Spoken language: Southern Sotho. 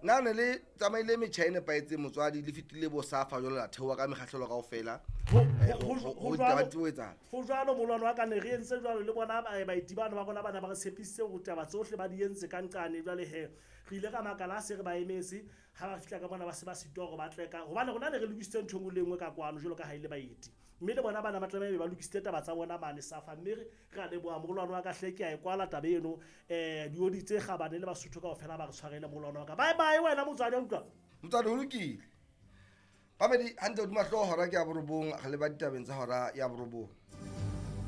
na ne le tsamaile metjha e nepaetseng motswadi le fitile bo safa jwale la theoha ka mekgahlelo kaofela ho taba tse etsang ho jwalo molwana wa ka ne re entse jwalo le bona baeti bana ba rona bana ba re tshepisitse ho taba tsohle ba di entse ka nqane jwale he re ile ka makala se re ba emetse ha ba fihla ka bona ba se ba sitwa go batleka hobane rona ne re lokisitse ntho ngwe le ngwe ka kwano jwalo ka ha ile baeti mme le bona bana ba tlameha ba lokisitse taba tsa bona mane safa mme re a leboha molwana wa ka hle ke a e kwala taba eno diodi tse kgabane le Basotho kaofela ba re tshwarele molwana wa ka bye bye wena motswadi utlwa motswadi ho lokile ba medi hantle hodima hloho hora ke ya borobong re le ba ditabeng tsa hora ya borobong